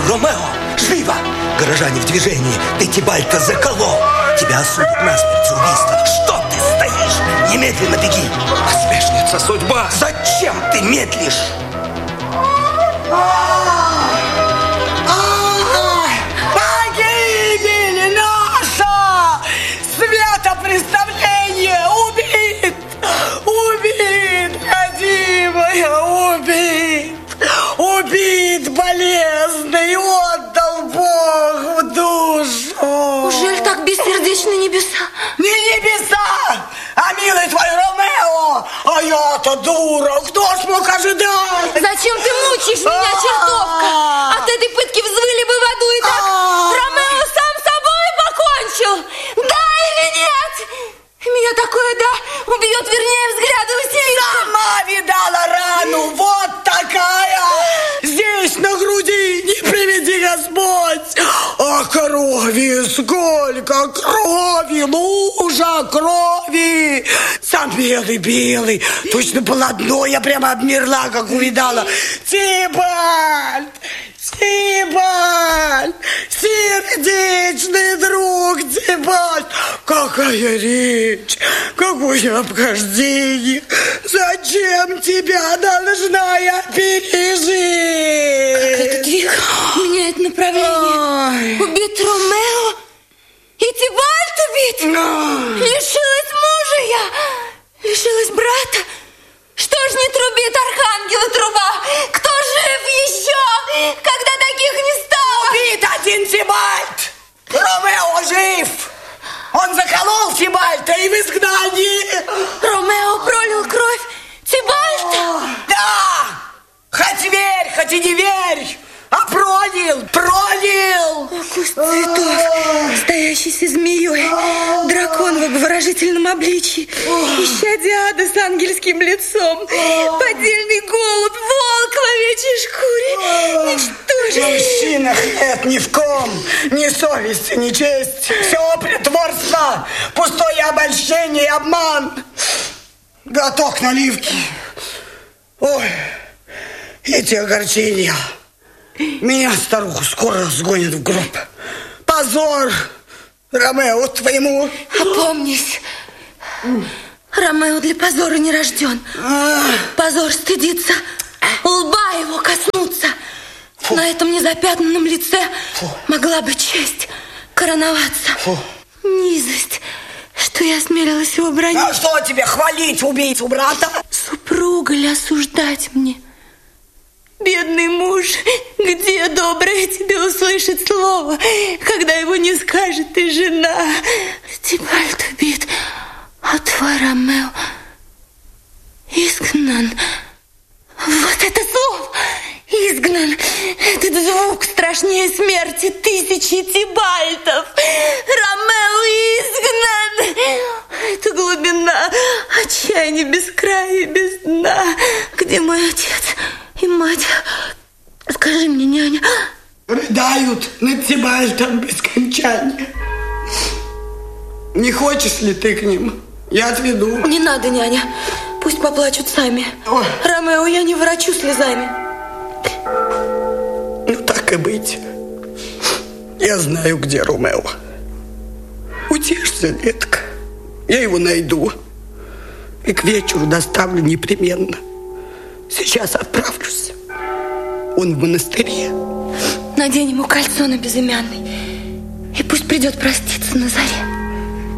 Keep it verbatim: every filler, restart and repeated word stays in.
Ромео, живо! Горожане в движении. Ты Тибальта заколол. Тебя осудят насмерть за убийство. Что ты стоишь? Немедленно беги. Насмешница судьба. Зачем ты медлишь? Погибель наша! Светопреставление убит! Убит, родимая, убит! Убит болезный, отдал Бог в душу! Ужель так бессердечны небеса? Не небеса, а милый твой Ромео! А я-то дура, кто ж мог ожидать? Зачем ты мучаешь меня, чертовка? От этой пытки взвыли бы в аду и так. Ромео сам с собой покончил. Да или нет? Меня такое, да, убьет, вернее, взгляды Василиска. Сама видала рану, вот такая. Здесь на груди, не приведи Господь. А крови сколько, крови, лужа крови. Сам белый-белый, точно полотно, я прямо обмерла, как увидала. Тибальт, Тибальт, сердечный друг Тибальт. Какая речь, какое обхождение. Зачем тебя должна я пережить? Как этот век меняет направление. Ой. Убит Ромео и Тибальт убит. Ой. Лишилась мужа я, лишилась брата. Что ж не трубит архангела труба? Кто жив еще, когда таких не стало? Убит один Тибальт. Ромео жив. Он заколол Тибальта и в изгнании. Ромео пролил кровь Тибальта? Да! Хоть верь, хоть и не верь, а пролил, пролил. Куст цветов, стоящийся змеей, дракон в обворожительном обличии, исчадие ада с ангельским лицом, поддельный голубь, волк в овечьей шкуре, ничтожество. В мужчинах нет ни в ком ни совести, ни чести. Все притворство, пустое обольщение и обман. Глоток наливки. Ой, эти огорчения. Меня, старуху, скоро сгонят в гроб. Позор Ромео твоему. Опомнись. Ромео для позора не рожден. Позор стыдится лба его коснуться. Фу. На этом незапятнанном лице Фу. могла бы честь короноваться. Фу. Низость, что я осмелилась его бранить. А что тебе, хвалить убийцу брата? Супруга ли осуждать мне? Бедный муж, где доброе тебе услышать слово, когда его не скажет и жена? Тибальт убит, а твой Ромео изгнан. Вот это слово! Изгнан. Этот звук страшнее смерти тысячи Тибальтов. Ромео изгнан. Это глубина, отчаяние без края и без дна. Где мой отец и мать? Скажи мне, няня. Рыдают над Тибальтом без кончания. Не хочешь ли ты к ним? Я отведу. Не надо, няня. Пусть поплачут сами. Ой. Ромео, я не ворочу слезами. Ну, так и быть. Я знаю, где Ромео. Утешься, детка. Я его найду. И к вечеру доставлю непременно. Сейчас отправлюсь. Он в монастыре. Надень ему кольцо на безымянный. И пусть придет проститься на заре.